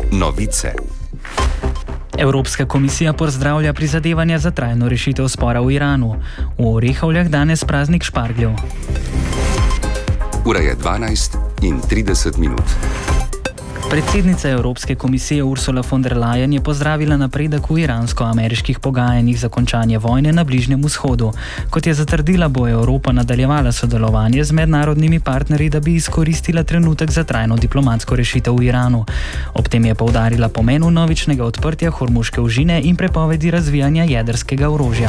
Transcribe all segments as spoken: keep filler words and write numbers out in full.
Novice. Evropska komisija pozdravlja prizadevanja za trajno rešitev spora v Iranu. V Orehovljah danes praznik špargljev. Ura je dvanajst in trideset minut. Predsednica Evropske komisije Ursula von der Leyen je pozdravila napredek v iransko-ameriških pogajanjih za končanje vojne na Bližnjem vzhodu. Kot je zatrdila, bo Evropa nadaljevala sodelovanje z mednarodnimi partnerji, da bi izkoristila trenutek za trajno diplomatsko rešitev v Iranu. Ob tem je poudarila pomen vnovičnega odprtja Hormuške ožine in prepovedi razvijanja jedrskega orožja.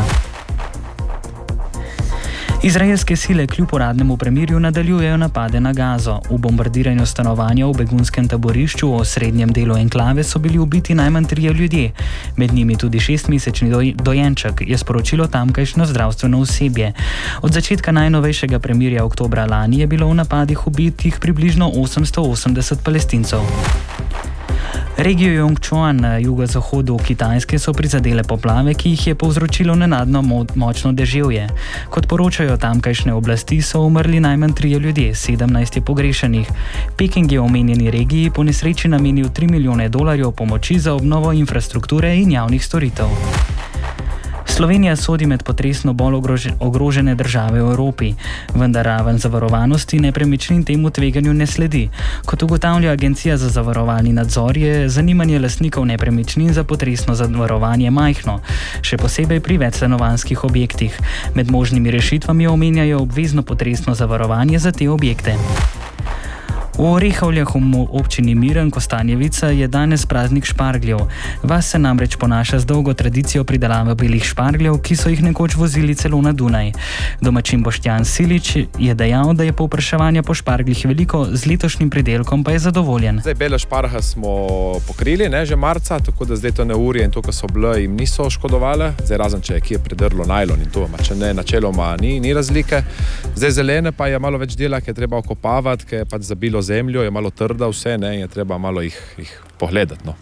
Izraelske sile kljub uradnemu premirju nadaljujejo napade na Gazo. V bombardiranju stanovanja v begunskem taborišču v osrednjem delu enklave so bili ubiti najmanj trije ljudje, med njimi tudi šestmesečni doj dojenček, je sporočilo tamkajšnjo zdravstveno osebje. Od začetka najnovejšega premirja oktobra lani je bilo v napadih ubitih približno osemsto osemdeset Palestincev. Regijo Jongchuan na jugozahodu Kitajske so prizadele poplave, ki jih je povzročilo nenadno mo močno deževje. Kot poročajo tamkajšnje oblasti, so umrli najmanj trije ljudje, sedemnajst je pogrešenih. Peking je omenjeni regiji po nesreči namenil tri milijone dolarjev pomoči za obnovo infrastrukture in javnih storitev. Slovenija sodi med potresno bolj ogrožene države v Evropi, vendar raven zavarovanosti nepremičnin temu tveganju ne sledi. Kot ugotavlja Agencija za zavarovalni nadzor, je zanimanje lastnikov nepremičnin za potresno zavarovanje majhno, še posebej pri večstanovanjskih objektih. Med možnimi rešitvami omenjajo obvezno potresno zavarovanje za te objekte. V Orehovljah v občini Miren, Kostanjevica, je danes praznik špargljev. Vas se namreč ponaša z dolgo tradicijo pridelave belih špargljev, ki so jih nekoč vozili celo na Dunaj. Domačin Boštjan Silič je dejal, da je povpraševanja po špargljih veliko, z letošnjim pridelkom pa je zadovoljen. Zdaj, bele šparhe smo pokrili, ne, že marca, tako da zdaj to neurje in to, kar so bile, jim niso škodovale. Zdaj, razen če je kje predrlo najlon in to, če ne, načeloma ni, ni razlike. Zdaj, zelene pa je malo več dela, ki je treba okopavati, ki je pač zabilo zemljo, je malo trda vse, ne, in je treba malo jih, jih pogledati, no.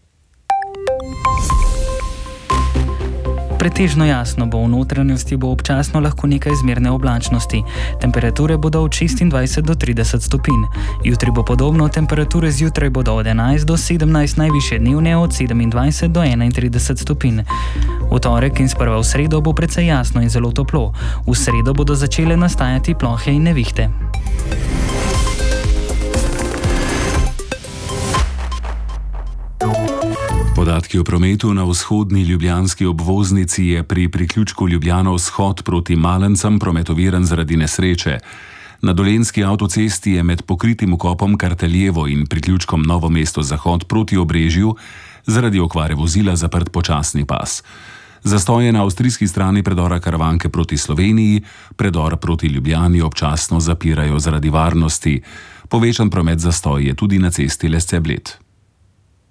Pretežno jasno bo, v notranjosti bo občasno lahko nekaj zmerne oblačnosti. Temperature bodo od šestindvajset do trideset stopinj. Jutri bo podobno, temperature zjutraj bodo od enajst do sedemnajst, najvišje dnevne od sedemindvajset do enaintrideset stopinj. V torek in sprva v sredo bo precej jasno in zelo toplo. V sredo bodo začele nastajati plohe in nevihte. Podatki o prometu na vzhodni ljubljanski obvoznici je pri priključku Ljubljana-Vzhod proti Malencem prometoviran zaradi nesreče. Na dolenjski avtocesti je med pokritim vkopom Karteljevo in priključkom Novo mesto-Zahod proti Obrežju zaradi okvare vozila zaprt počasni pas. Zastoj je na avstrijski strani predora Karavanke proti Sloveniji, predor proti Ljubljani občasno zapirajo zaradi varnosti. Povečan promet zastoj je tudi na cesti Lesce-Bled.